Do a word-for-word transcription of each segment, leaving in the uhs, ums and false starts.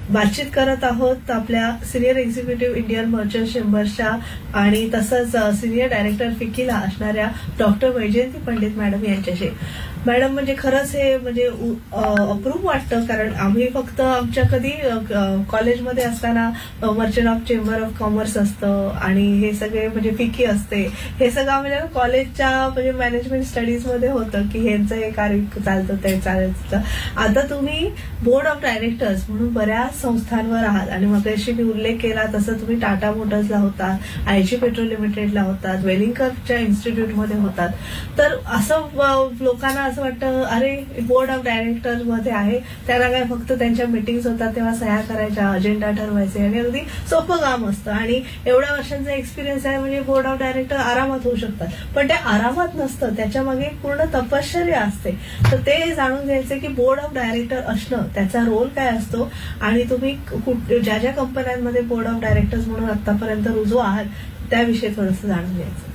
बातचीत करत आहोत आपल्या सिनियर एक्झिक्युटिव्ह इंडियन मर्चंट चेंबर्सच्या आणि तसंच सिनियर डायरेक्टर फिकीला असणाऱ्या डॉक्टर वैजयंती पंडित मॅडम यांच्याशी. मॅडम म्हणजे खरंच हे म्हणजे अप्रूप वाटतं, कारण आम्ही फक्त आमच्या कधी कॉलेजमध्ये असताना merchant of chamber of commerce असतं आणि हे सगळे म्हणजे फिकी असते, हे सगळं आम्हाला कॉलेजच्या म्हणजे मॅनेजमेंट स्टडीजमध्ये होतं की ह्यांचं हे कार्य चालतं ते चालायचं. आता तुम्ही बोर्ड ऑफ डायरेक्टर्स म्हणून बऱ्याच संस्थांवर आहात आणि मग अशी मी उल्लेख केला तसं तुम्ही टाटा मोटर्सला होतात, आयजी पेट्रोल लिमिटेडला होतात, वेलिंगकरच्या इन्स्टिट्यूटमध्ये होतात. तर असं लोकांना असं वाटतं अरे बोर्ड ऑफ डायरेक्टर मध्ये आहे, त्यांना काय फक्त त्यांच्या मिटिंग्स होतात तेव्हा सह्या करायच्या, अजेंडा ठरवायचे आणि अगदी सोपं काम असतं आणि एवढ्या वर्षांचा एक्सपिरियन्स आहे म्हणजे बोर्ड ऑफ डायरेक्टर आरामात होऊ शकतात. पण ते आरामात नसतं, त्याच्या मागे पूर्ण तपश्चर्या असते. तर ते जाणून घ्यायचं की बोर्ड ऑफ डायरेक्टर असणं त्याचा रोल काय असतो आणि तुम्ही ज्या ज्या कंपन्यांमध्ये बोर्ड ऑफ डायरेक्टर्स म्हणून आतापर्यंत रुजू आहात त्याविषयी थोडंसं जाणून घ्यायचं.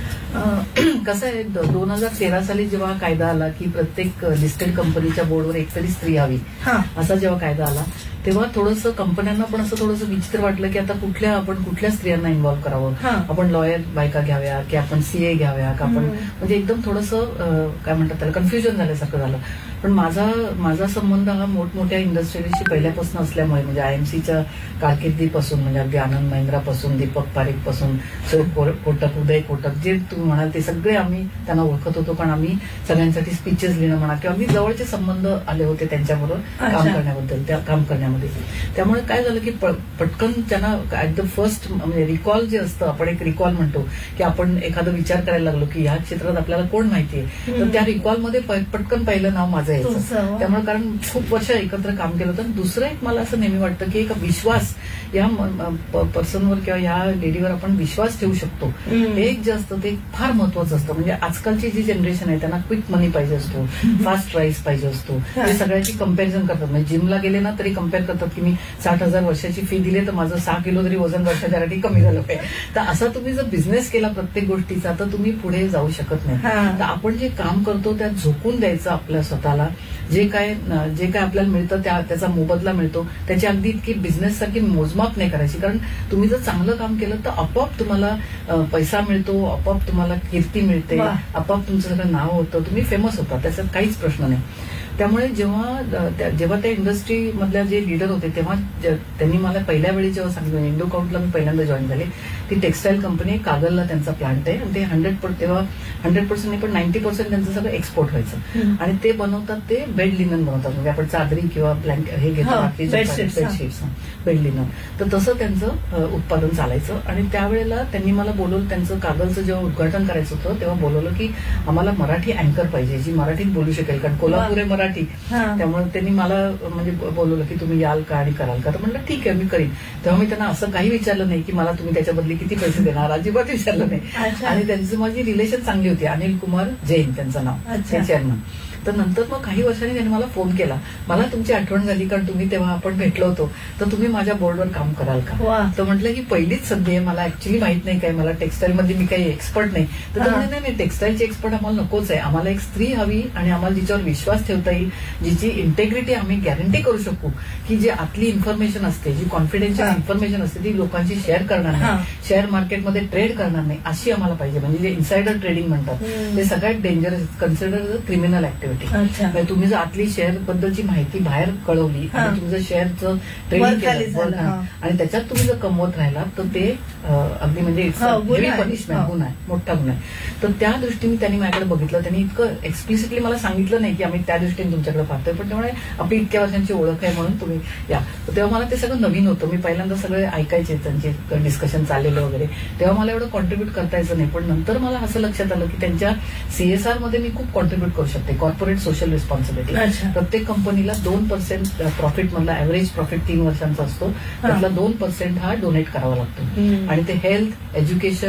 कसं आहे, दोन हजार तेरा साली जेव्हा कायदा आला की प्रत्येक लिस्टेड कंपनीच्या बोर्डवर एकतरी स्त्री हवी असा जेव्हा कायदा आला तेव्हा थोडंसं कंपन्यांना पण असं थोडंसं विचित्र वाटलं की आता कुठल्या आपण कुठल्या स्त्रियांना इन्व्हॉल्व्ह करावं, आपण लॉयर बायका घ्याव्या की आपण सीए घ्याव्या का आपण, म्हणजे एकदम थोडंसं काय म्हणतात त्याला कन्फ्युजन झाल्यासारखं झालं. पण माझा माझा संबंध हा मोठमोठ्या इंडस्ट्रीशी पहिल्यापासून असल्यामुळे म्हणजे आयएमसीच्या कारकिर्दीपासून म्हणजे अगदी आनंद महिंद्रापासून दीपक पारेख पासून कोटक, उदय कोटक जे तुम्ही म्हणाल ते सगळे आम्ही त्यांना ओळखत होतो, कारण आम्ही सगळ्यांसाठी स्पीचेस लिहिणं म्हणा किंवा अगदी जवळचे संबंध आले होते त्यांच्याबरोबर काम करण्याबद्दल, त्या काम करण्यामध्ये. त्यामुळे काय झालं की पटकन त्यांना ऍट द फर्स्ट म्हणजे रिकॉल जे असतं, आपण एक रिकॉल म्हणतो की आपण एखादा विचार करायला लागलो की ह्या क्षेत्रात आपल्याला कोण माहितीये, तर त्या रिकॉलमध्ये पटकन पहिलं नाव माझं यायचं. त्यामुळे कारण खूप वर्ष एकत्र काम केलं होतं. दुसरं एक मला असं नेहमी वाटतं की एक विश्वास या पर्सनवर किंवा या लेडीवर आपण विश्वास ठेवू शकतो, एक जे असतं ते फार महत्वाचं असतं. म्हणजे आजकालची जी जनरेशन आहे त्यांना क्विक मनी पाहिजे असतो, फास्ट राईस पाहिजे असतो, ते सगळ्याची कंपॅरिझन करतात. म्हणजे जिमला गेले ना तरी कम्पेअर करतात की मी साठ हजार वर्षाची फी दिली तर माझं सहा किलो तरी वजन वर्षाच्या कमी झालं पाहिजे. तर असा तुम्ही जर बिझनेस केला प्रत्येक गोष्टीचा तर तुम्ही पुढे जाऊ शकत नाही. तर आपण जे काम करतो त्यात झोकून द्यायचं आपल्या स्वतःला, जे काय जे काय आपल्याला मिळतं त्या त्याचा मोबदला मिळतो, त्याची अगदी इतकी बिझनेस सारखी मोजमाप नाही करायची. कारण तुम्ही जर चांगलं काम केलं तर आपोआप तुम्हाला पैसा मिळतो, आपोआप तुम्हाला कीर्ती मिळते, आपोआप तुमचं सगळं नाव होतं, तुम्ही फेमस होता, त्याच्यात काहीच प्रश्न नाही. त्यामुळे जेव्हा जेव्हा त्या इंडस्ट्री मधल्या जे लीडर होते तेव्हा त्यांनी मला पहिल्या वेळी जेव्हा सांगितलं, इंडो काउंटला मी पहिल्यांदा जॉईन झाले, ती टेक्सटाईल कंपनी कागलला त्यांचा प्लांट आहे आणि ते हंड्रेड तेव्हा हंड्रेड पर्सेंट नाही पण नाईन्टी पर्सेंट त्यांचं सगळं एक्सपोर्ट व्हायचं आणि ते बनवतात ते बेड लिनन बनवतात. म्हणजे आपण चादरी किंवा ब्लँकेट हे घेतो बेडशीट्स, बेड लिनन, तर तसं त्यांचं उत्पादन चालायचं. आणि त्यावेळेला त्यांनी मला बोलवलं, त्यांचं कागलचं जेव्हा उद्घाटन करायचं होतं तेव्हा बोलवलं की आम्हाला मराठी अँकर पाहिजे जी मराठीत बोलू शकेल, कारण कोल्हापूर आहे मराठी. त्यामुळे त्यांनी मला म्हणजे बोलवलं की तुम्ही याल का आणि कराल का, तर म्हणलं ठीक आहे मी करीन. तेव्हा मी त्यांना असं काही विचारलं नाही की मला तुम्ही त्याच्या बदली किती पैसे देणार, अजिबात विचारलं नाही. आणि त्यांची माझी रिलेशन चांगली होती. अनिल कुमार जैन त्यांचं नाव, चेअरमन. तर नंतर मग काही वर्षांनी त्यांनी मला फोन केला, मला तुमची आठवण झाली कारण तुम्ही तेव्हा आपण भेटलो होतो, तर तुम्ही माझ्या बोर्डवर काम कराल का. तर म्हटलं की पहिलीच संधी आहे, मला ऍक्च्युली माहित नाही काय, मला टेक्सटाईल मध्ये मी काही एक्सपर्ट नाही. तर नाही नाही टेक्सटाईलची एक्सपर्ट आम्हाला नकोच आहे, आम्हाला एक स्त्री हवी आणि आम्हाला जिच्यावर विश्वास ठेवता येईल, जिची इंटेग्रिटी आम्ही गॅरंटी करू शकू की जी आतली इन्फॉर्मेशन असते, जी कॉन्फिडेन्शियल इन्फॉर्मेशन असते ती लोकांची शेअर करणार नाही, शेअर मार्केटमध्ये ट्रेड करणार नाही, अशी आम्हाला पाहिजे. म्हणजे जे इन्सायडर ट्रेडिंग म्हणतात ते सगळ्यात डेंजरस, कन्सिडर क्रिमिनल ऍक्टिव्हिटी. तुम्ही जर आतली शेअर बद्दलची माहिती बाहेर कळवली आणि तुमचं शेअरचं ट्रेडिंग केलं आणि त्याच्यात तुम्ही जर कमवत राहिला तर ते अगदी म्हणजे पनिशमेंट, गुन्हा आहे, मोठा गुन्हा आहे. तर त्या दृष्टीने त्यांनी माझ्याकडे बघितलं, त्यांनी इतकं एक्सप्लिसिटली मला सांगितलं नाही की आम्ही त्या दृष्टीने तुमच्याकडे पाहतोय, पण त्यामुळे आपली इतक्या वर्षांची ओळख आहे म्हणून तुम्ही या. तेव्हा मला ते सगळं नवीन होतं, मी पहिल्यांदा सगळे ऐकायचे त्यांचे डिस्कशन चाललेलं वगैरे, तेव्हा मला एवढं कॉन्ट्रीब्युट करता यायचं नाही. पण नंतर मला असं लक्षात आलं की त्यांच्या सीएसआर मध्ये मी खूप कॉन्ट्रीब्युट करू शकते, कॉर्पोरेट सोशल रिस्पॉन्सिबिलिटी. प्रत्येक कंपनीला दोन पर्सेंट प्रॉफिट मधला ऍव्हरेज प्रॉफिट तीन वर्षांचा असतो, त्यातला दोन पर्सेंट हा डोनेट करावा लागतो आणि ते हेल्थ, एज्युकेशन,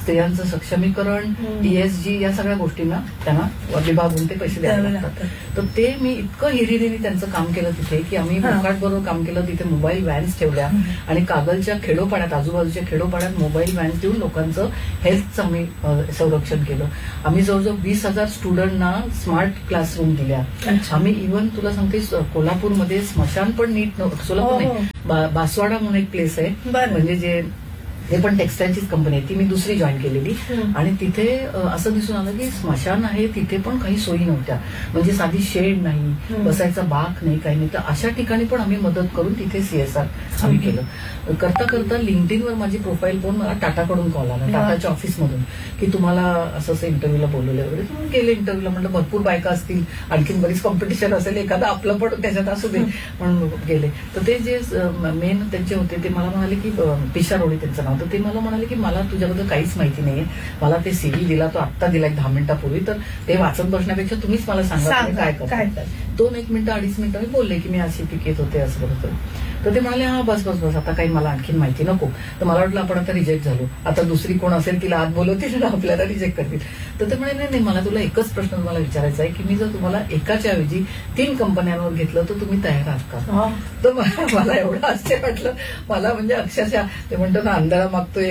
स्त्रियांचं सक्षमीकरण, ईएसजी या सगळ्या गोष्टींना त्यांना विभागून ते पैसे द्यावे लागतात. तर ते मी इतकं हिरिरीने त्यांचं काम केलं तिथे की आम्ही मुकाट बरोबर काम केलं. तिथे मोबाईल व्हॅन्स ठेवल्या आणि कागलच्या खेडोपाड्यात, आजूबाजूच्या खेडोपाड्यात मोबाईल व्हॅन्स देऊन लोकांचं हेल्थचं आम्ही संरक्षण केलं. आम्ही जवळजवळ वीस हजार स्टुडंटना स्मार्ट क्लासरूम दिल्या. आम्ही इव्हन तुला सांगते कोल्हापूरमध्ये स्मशान पण नीट नव्हतं. सोलापूर नाही, बासवाडा म्हणून एक प्लेस आहे, म्हणजे जे हे पण टेक्सटाईलचीच कंपनी आहे, ती मी दुसरी जॉईन केलेली. आणि तिथे असं दिसून आलं की स्मशान आहे, तिथे पण काही सोयी नव्हत्या. म्हणजे साधी शेड नाही, बसायचा बाक नाही, काही नाही. तर अशा ठिकाणी पण आम्ही मदत करून तिथे सीएसआर आम्ही केलं. करता करता लिंक्डइनवर माझी प्रोफाईल पाहून मला टाटाकडून कॉल आला, टाटाच्या ऑफिसमधून, की तुम्हाला असं असं इंटरव्ह्यूला बोलवलं वगैरे. तुम्ही गेले इंटरव्ह्यूला. म्हटलं भरपूर बायका असतील, आणखीन बरीच कॉम्पिटिशन असेल, एखादा आपलं पण त्याच्यात असू दे म्हणून गेले. तर ते जे मेन त्यांचे होते ते मला म्हणाले की पिशारोडी त्यांचं नाव, तर ते मला म्हणाले की मला तुझ्याबद्दल काहीच माहिती नाहीये, मला ते सीव्ही दिला, तो आत्ता दिला एक दहा मिनिटापूर्वी, तर ते वाचत बसण्यापेक्षा तुम्हीच मला सांगा काय करता. दोन एक मिनिटं अडीच मिनिटं मी बोलले की मी अशी पिकेत होते असं करत. तर ते म्हणाले हा बस बस बस आता काही मला आणखीन माहिती नको. तर मला वाटलं आपण आता रिजेक्ट झालो, आता दुसरी कोण असेल तिला आत बोलवतील आपल्याला रिजेक्ट करतील. तर ते म्हणाले नाही, मला तुला एकच प्रश्न तुम्हाला विचारायचा आहे की मी जर तुम्हाला एकाच्या ऐवजी तीन कंपन्यांवर घेतलं तर तुम्ही तयार आहात का. तर मला एवढं आश्चर्य वाटलं. मला म्हणजे अक्षरशः ते म्हणतो ना अंधारा मागतोय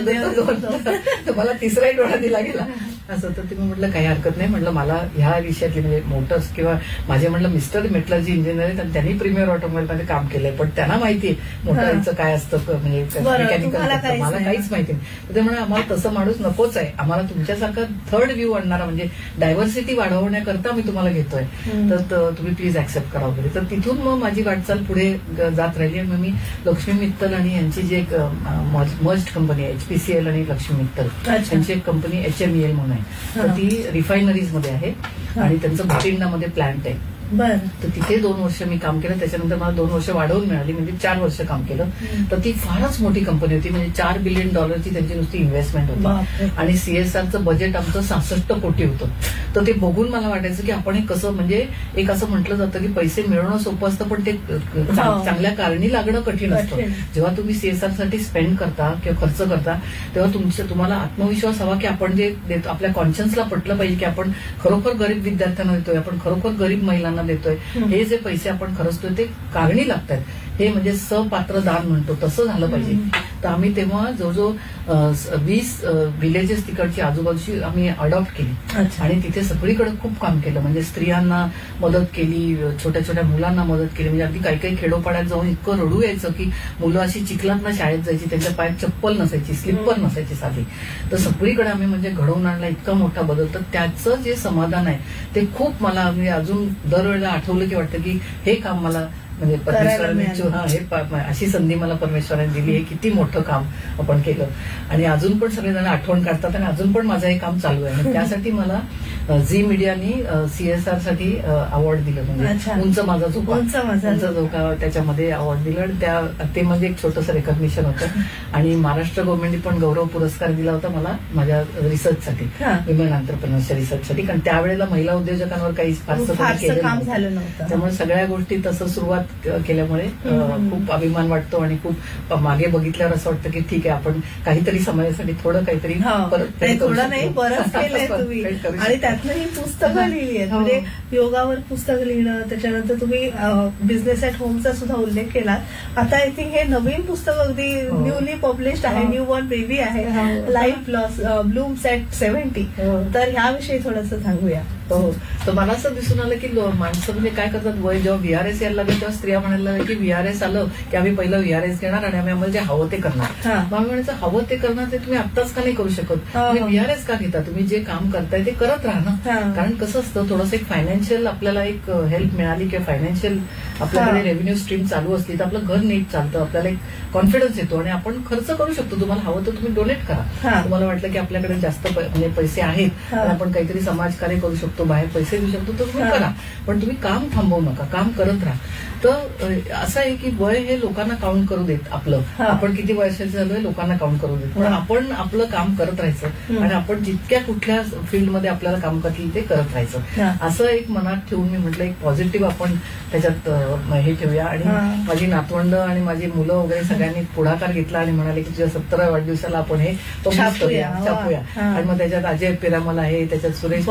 एका, मला तिसराही डोळा दिला गेला असं. तर तुम्ही म्हटलं काही हरकत नाही. म्हटलं मला ह्या विषयातली म्हणजे मोटर्स किंवा माझे म्हटलं मिस्टर मेटलर्जी इंजिनियर आहेत आणि त्यांनी प्रीमियर ऑटोमोबाईल मध्ये काम केलंय, पण त्यांना माहितीये मोटारीचं काय असतं म्हणजे मेकॅनिकल, मला काहीच माहिती नाही. तर ते म्हणे आम्हाला तसं माणूस नकोच आहे, आम्हाला तुमच्यासारखा थर्ड व्ह्यू आणणारा म्हणजे डायव्हर्सिटी वाढवण्याकरता मी तुम्हाला घेतोय, तर तुम्ही प्लीज ऍक्सेप्ट करा वगैरे. तर तिथून मग माझी वाटचाल पुढे जात राहिली. आणि मग मी लक्ष्मी मित्तल आणि यांची जी एक मर्ज्ड कंपनी आहे एचपीसीएल आणि लक्ष्मी मित्तल यांची एक कंपनी एचएमईएल म्हणून आहे, तर ती रिफायनरीज मध्ये आहे आणि त्यांचं भटिंडामध्ये प्लांट आहे. बरं. तर तिथे दोन वर्ष मी काम केलं. त्याच्यानंतर मला दोन वर्ष वाढवून मिळाली, म्हणजे चार वर्ष काम केलं. तर ती फारच मोठी कंपनी होती, म्हणजे चार बिलियन डॉलरची त्यांची नुसती इन्व्हेस्टमेंट होती आणि सीएसआरचं बजेट आमचं सहासष्ट कोटी होतं. तर ते बघून मला वाटायचं की आपण हे कसं, म्हणजे एक असं म्हटलं जातं की पैसे मिळवणं सोपं असतं पण ते चांगल्या कारणी लागणं कठीण असतं. जेव्हा तुम्ही सीएसआर साठी स्पेंड करता किंवा खर्च करता तेव्हा तुमच्या तुम्हाला आत्मविश्वास हवा की आपण जे देतो आपल्या कॉन्शियन्सला पटलं पाहिजे की आपण खरोखर गरीब विद्यार्थ्यांना देतोय, आपण खरोखर गरीब महिलांना देतोय. हे जे पैसे आपण खर्चतोय ते कारणी लागतात, हे म्हणजे सपात्र दान म्हणतो तसं झालं पाहिजे. तर आम्ही तेव्हा जवळजवळ वीस विलेजेस तिकडची आजूबाजूची आम्ही अडॉप्ट केली आणि तिथे सगळीकडे खूप काम केलं. म्हणजे स्त्रियांना मदत केली, छोट्या छोट्या मुलांना मदत केली. म्हणजे अगदी काही काही खेडोपाड्यात जाऊन इतकं रडू यायचं की मुलं अशी चिखलातनं शाळेत जायची, त्यांच्या पायात चप्पल नसायची, स्लिपर नसायची साधी. तर सगळीकडे आम्ही म्हणजे घडवून आणला इतका मोठा बदल. तर त्याचं जे समाधान आहे ते खूप मला म्हणजे अजून दरवेळेला आठवलं की वाटतं की हे काम मला म्हणजे परमेश्वराने हे अशी संधी मला परमेश्वराने दिली आहे, किती मोठं काम आपण केलं. आणि अजून पण सगळेजण आठवण काढतात आणि अजून पण माझं हे काम चालू आहे. त्यासाठी मला झी मीडियानी सीएसआर साठी अवॉर्ड दिलं, म्हणजे उंच माझा झोका उंच झोका त्याच्यामध्ये अवॉर्ड दिलं. आणि त्या ते म्हणजे एक छोटंसं रेकॉग्निशन होतं. आणि महाराष्ट्र गव्हर्नमेंटने पण गौरव पुरस्कार दिला होता मला माझ्या रिसर्चसाठी, विमेन एंटरप्रेन्योरच्या रिसर्चसाठी, कारण त्यावेळेला महिला उद्योजकांवर काही फारसं काम झालं नव्हतं. त्यामुळे सगळ्या गोष्टी तसं सुरुवात केल्यामुळे खूप अभिमान वाटतो आणि खूप मागे बघितल्यावर असं वाटतं की ठीक आहे आपण काहीतरी समाजासाठी थोडं काहीतरी थोडं नाही बरंच केलंय तुम्ही. आणि त्यातनं ही पुस्तकं लिहिली आहेत, म्हणजे योगावर पुस्तक लिहिणं, त्याच्यानंतर तुम्ही बिझनेस ॲट होमचा सुद्धा उल्लेख केला. आता आय थिंक हे नवीन पुस्तक अगदी न्यूली पब्लिश्ड आहे, न्यू बॉर्न बेबी आहे, life loss blooms at seventy. तर ह्याविषयी थोडंसं सांगूया. हो, तर मला असं दिसून आलं की माणसं म्हणजे काय करतात, वय जेव्हा व्हीआरएस यायला लागलं तेव्हा स्त्रिया म्हणायला लागल्या की व्हीआरएस आलं की आम्ही पहिलं व्हीआरएस घेणार आणि आम्ही आम्हाला जे हवं ते करणार. मग आम्ही म्हणायचं हवं ते करणार ते तुम्ही आत्ताच का नाही करू शकत, व्हीआरएस का घेता, तुम्ही जे काम करताय ते करत राहा ना. कारण कसं असतं थोडंसं एक फायनान्शियल आपल्याला एक हेल्प मिळाली किंवा फायनान्शियल आपल्याकडे रेव्हेन्यू स्ट्रीम चालू असली तर आपलं घर नीट चालतं, आपल्याला एक कॉन्फिडन्स येतो आणि आपण खर्च करू शकतो. तुम्हाला हवं तर तुम्ही डोनेट करा. तुम्हाला वाटलं की आपल्याकडे जास्त म्हणजे पैसे आहेत आपण काहीतरी समाजकार्य करू शकतो शकतो, बाहेर पैसे देऊ शकतो, तर तुम्ही करा, पण तुम्ही काम थांबवू नका, काम करत राहा. तर असं आहे की वय हे लोकांना काउंट करू देत, आपलं आपण किती वर्षाचं झालोय लोकांना काउंट करू देत, पण आपण आपलं काम करत राहायचं आणि आपण जितक्या कुठल्या फील्डमध्ये आपल्याला काम करतील ते करत राहायचं. असं एक मनात ठेवून मी म्हटलं एक पॉझिटिव्ह आपण त्याच्यात हे ठेवूया. आणि माझी नातवंड आणि माझी मुलं वगैरे सगळ्यांनी पुढाकार घेतला आणि म्हणाले की तुझ्या सत्तराव्या वाढदिवसाला आपण हे छापूया छापूया आणि मग त्याच्यात अजय पिरामल आहे, त्याच्यात सुरेश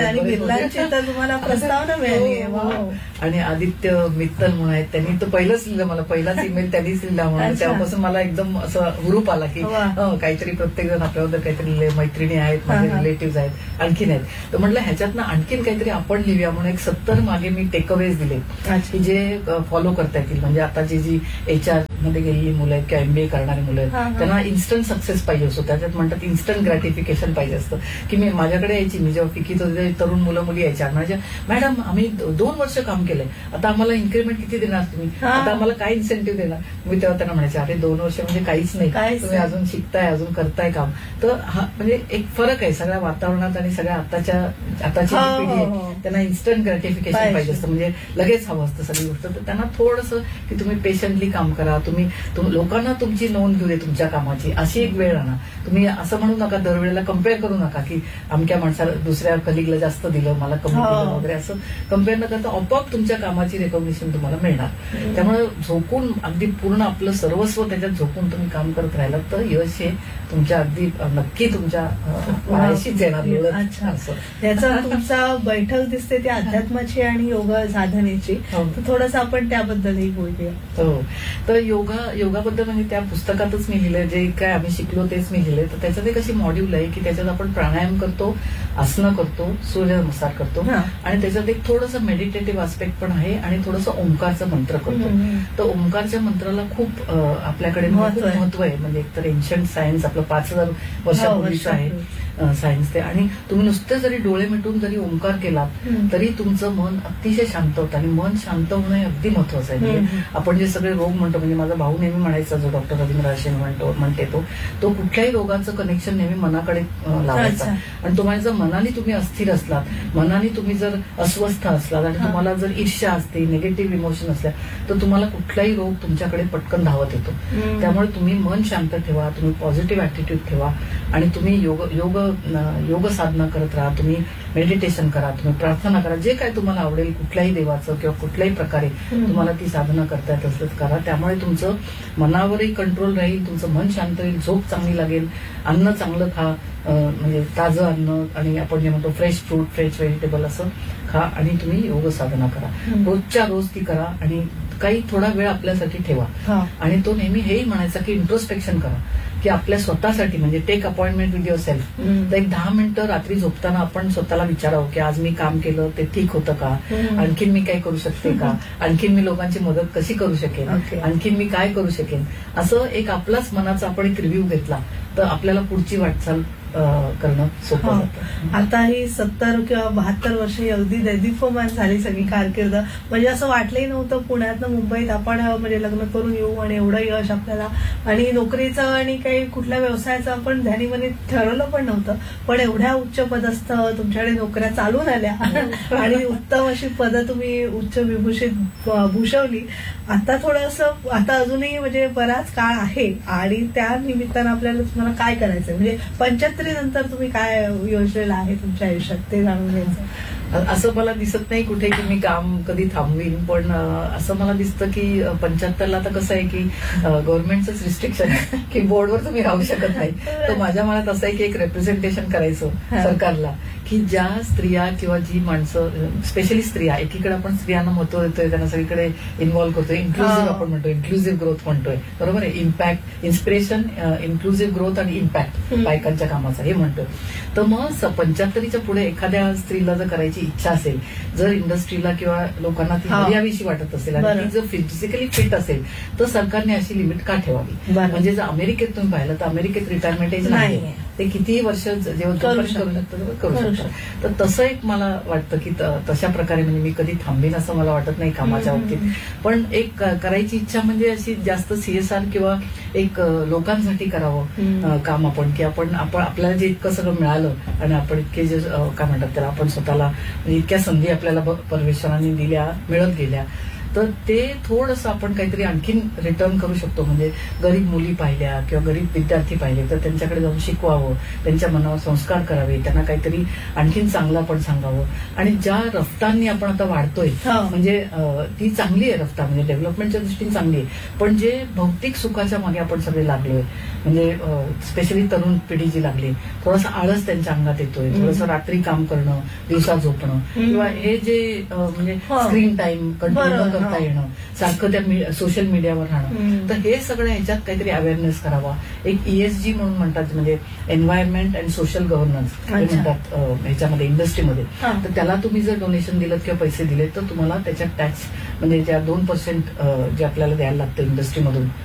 तुम्हाला प्रस्तावना मिळाली आणि आदित्य मित्तल म्हणून आहेत, त्यांनी तर पहिलंच लिहिलं मला, पहिलाच ईमेल त्यांनीच लिहिला म्हणून तेव्हापासून मला एकदम असं हुरूप आला की काहीतरी प्रत्येक जण आपल्याबद्दल काहीतरी मैत्रिणी आहेत, माझे रिलेटिव्ह आहेत, आणखीन आहेत. तर म्हटलं ह्याच्यातनं आणखीन काहीतरी आपण लिहूया म्हणून एक सत्तर मागे मी टेकअवेज दिले की जे फॉलो करता येतील. म्हणजे आता जी जी एच आर मध्ये गेलेली मुलं आहेत किंवा एमबीए करणारी मुलं आहेत त्यांना इन्स्टंट सक्सेस पाहिजे असतो, त्याच्यात म्हणतात इन्स्टंट ग्रॅटिफिकेशन पाहिजे असतं. की मी माझ्याकडे यायची, मी जेव्हा फिकीत होते तरुण मुलं मुली यायच्या, म्हणजे मॅडम आम्ही दोन वर्ष काम केलंय, आता आम्हाला इन्क्रीमेंट किती देणार तुम्ही, आता आम्हाला काय इन्सेंटिव्ह देणार. मी तेव्हा त्यांना म्हणायचे अरे दोन वर्ष म्हणजे काहीच नाही, तुम्ही अजून शिकताय, अजून करताय काम. तर हा म्हणजे एक फरक आहे सगळ्या वातावरणात आणि सगळ्या आताच्या आताची जी पिढी आहे त्यांना इन्स्टंट ग्रॅटिफिकेशन पाहिजे असतं, म्हणजे लगेच हवं असतं सगळी गोष्ट. तर त्यांना थोडंसं की तुम्ही पेशंटली काम करा, तुम्ही लोकांना तुमची नोंद घेऊ दे तुमच्या कामाची, अशी एक वेळ आणा. तुम्ही असं म्हणू नका, दरवेळेला कम्पेअर करू नका की अमक्या माणसाला दुसऱ्या कलिगला जास्त दिलं, मला कमी दिलं वगैरे, असं कम्पेअर न करता आपोआप तुमच्या कामाची रेकॉग्निशन तुम्हाला मिळणार. त्यामुळे झोकून अगदी पूर्ण आपलं सर्वस्व त्याच्यात झोकून तुम्ही काम करत राहिलात तर यश हे तुमच्या अगदी नक्की तुमच्या पायाशीच येणार. याचा तुमचा बैठक दिसते ती अध्यात्माची आणि योग साधनेची, थोडस आपण त्याबद्दलही बोलूया. हो, तर योगा योगाबद्दल म्हणजे त्या पुस्तकातच मी लिहिलंय, जे काय आम्ही शिकलो तेच मी लिहिलंय. तर त्याच्यात एक अशी मॉड्यूल आहे की त्याच्यात आपण प्राणायाम करतो, आसनं करतो, सूर्यनमस्कार करतो आणि त्याच्यात एक थोडंसं मेडिटेटिव्ह आस्पेक्ट पण आहे आणि थोडंसं ओंकारचं मंत्र करतो. तर ओंकारच्या मंत्राला खूप आपल्याकडे महत्व आहे, म्हणजे एक तर एन्शंट सायन्स आपलं पाच हजार वर्षापूर्वीचं आहे सायन्स ते. आणि तुम्ही नुसते जरी डोळे मिटून जरी ओंकार केलात तरी तुमचं मन अतिशय शांत होतं आणि मन शांत होणं हे अगदी महत्वाचं आहे. म्हणजे आपण जे सगळे रोग म्हणतो, म्हणजे माझा भाऊ नेहमी म्हणायचा, जो डॉक्टर रवींद्र आशेन म्हणतो म्हणते तो तो कुठल्याही रोगाचं कनेक्शन नेहमी मनाकडे लावायचा. आणि तो म्हणायचा मनाने तुम्ही अस्थिर असलात, मनाने तुम्ही जर अस्वस्थ असलात आणि तुम्हाला जर ईर्ष्या असते, निगेटिव्ह इमोशन असल्या तर तुम्हाला कुठलाही रोग तुमच्याकडे पटकन धावत येतो. त्यामुळे तुम्ही मन शांत ठेवा, तुम्ही पॉझिटिव्ह ऍटिट्यूड ठेवा आणि तुम्ही योग योग योग साधना करत राहा, तुम्ही मेडिटेशन करा, तुम्ही प्रार्थना करा, जे काय तुम्हाला आवडेल कुठल्याही देवाचं किंवा कुठल्याही प्रकारे तुम्हाला ती साधना करता येत असलं करा. त्यामुळे तुमचं मनावरही कंट्रोल राहील, तुमचं मन शांत राहील, झोप चांगली लागेल, अन्न चांगलं खा, म्हणजे ताजं अन्न आणि आपण जे म्हणतो फ्रेश फ्रूट, फ्रेश व्हेजिटेबल असं खा आणि तुम्ही योग साधना करा. रोजच्या रोज ती करा आणि काही थोडा वेळ आपल्यासाठी ठेवा. आणि तो नेहमी हेही म्हणायचा की इंट्रोस्पेक्शन करा, की आपल्या स्वतःसाठी म्हणजे take appointment with your self. तर एक दहा मिनिटं रात्री झोपताना आपण स्वतःला विचारावं की आज मी काम केलं ते ठीक होतं का, आणखीन मी काय करू शकते का, आणखीन मी लोकांची मदत कशी करू शकेन, आणखीन मी काय करू शकेन, असं एक आपलाच मनाचा आपण एक रिव्ह्यू घेतला तर आपल्याला पुढची वाटचाल करणं सोपं जातं. आता ही सत्तर किंवा बहात्तर वर्ष अगदी दैदिप्यमान झाली सगळी कारकीर्द, म्हणजे असं वाटलंही नव्हतं पुण्यातनं मुंबईत आपण म्हणजे लग्न करून येऊ आणि एवढं यश आपल्याला आणि नोकरीचं आणि काही कुठल्या व्यवसायाचं आपण ध्यानीमनी ठरवलं पण नव्हतं. पण एवढ्या उच्च पदस्थ तुमच्याकडे नोकऱ्या चालून आल्या आणि उत्तम अशी पदं तुम्ही उच्च विभूषित भूषवली. आता थोडंसं आता अजूनही म्हणजे बराच काळ आहे आणि त्या निमित्तानं आपल्याला तुम्हाला काय करायचंय, म्हणजे पंच्याहत्तर नंतर तुम्ही काय योजलेलं आहे तुमच्या आयुष्यात ते जाणून घ्यायचं. असं मला दिसत नाही कुठे की मी काम कधी थांबवीन, पण असं मला दिसतं की पंच्याहत्तरला आता कसं आहे की गव्हर्नमेंटच रिस्ट्रिक्शन आहे की बोर्डवर तुम्ही राहू शकत नाही. तर माझ्या मनात असं आहे की एक रिप्रेझेंटेशन करायचं सरकारला की ज्या स्त्रिया किंवा जी माणसं, स्पेशली स्त्रिया, एकीकडे आपण स्त्रियांना महत्व देतोय, त्यांना सगळीकडे इन्व्हॉल्व्ह करतोय, इन्क्लुझिव्ह आपण म्हणतो, इन्क्लुझिव्ह ग्रोथ म्हणतोय, बरोबर आहे, इम्पॅक्ट, इन्स्पिरेशन, इन्क्लुझिव्ह ग्रोथ आणि इम्पॅक्ट बायकांच्या कामाचा हे म्हणतोय. तर मग पंच्याहत्तरीच्या पुढे एखाद्या स्त्रीला जर करायची इच्छा असेल, जर इंडस्ट्रीला किंवा लोकांना ती हवी वाटत असेल आणि ती जर फिजिकली फिट असेल तर सरकारने अशी लिमिट का ठेवावी. म्हणजे जर अमेरिकेत तुम्ही पाहिलं तर अमेरिकेत रिटायरमेंट एज नाही, ते कितीही वर्ष जेव्हा करू जोपर्यंत करू शकतात तेव्हा करू करू शकतात. तर तसं एक मला वाटतं की त- तशा प्रकारे म्हणजे मी कधी थांबेन असं मला वाटत नाही कामाच्या हम्म, बाबतीत. हम्म. पण एक क- करायची इच्छा म्हणजे अशी जास्त सीएसआर किंवा एक अ, लोकांसाठी करावं हम्म. अ, काम आपण की आपण आपण आपल्याला जे इतकं सगळं मिळालं आणि आपण इतके जे अ, काय म्हणतात त्याला आपण स्वतःला म्हणजे इतक्या संधी आपल्याला ब- परमेश्वराने दिल्या मिळत गेल्या तर ते थोडंसं आपण काहीतरी आणखीन रिटर्न करू शकतो. म्हणजे गरीब मुली पाहिल्या किंवा गरीब विद्यार्थी पाहिले तर त्यांच्याकडे जाऊन शिकवावं, त्यांच्या मनावर संस्कार करावे, त्यांना काहीतरी आणखीन चांगलं आपण सांगावं. आणि ज्या रफ्तांनी आपण आता वाढतोय हा. म्हणजे अ, ती चांगली आहे रफ्ता म्हणजे डेव्हलपमेंटच्या दृष्टीने चांगली आहे. पण जे भौतिक सुखाच्या मागे आपण सगळे लागलोय म्हणजे स्पेशली तरुण पिढी जी लागली थोडासा आळस त्यांच्या अंगात येतोय, थोडंसं रात्री काम करणं, दिवसा झोपणं किंवा हे जे अ, म्हणजे हा. स्क्रीन टाइम कंटिन्यू बरोबर, करता हा. येणं, सारखं त्या सोशल मीडियावर राहणं. हम्म. तर हे सगळं ह्याच्यात काहीतरी अवेअरनेस करावा. एक ईएसजी म्हणून म्हणतात म्हणजे एन्व्हायरमेंट अँड सोशल गव्हर्नन्स हे अच्छा. म्हणतात अ, ह्याच्यामध्ये इंडस्ट्रीमध्ये. हा. तर त्याला तुम्ही जर डोनेशन दिलं किंवा पैसे दिले तर तुम्हाला त्याच्यात टॅक्स म्हणजे ज्या दोन पर्सेंट जे आपल्याला द्यायला लागतं इंडस्ट्रीमधून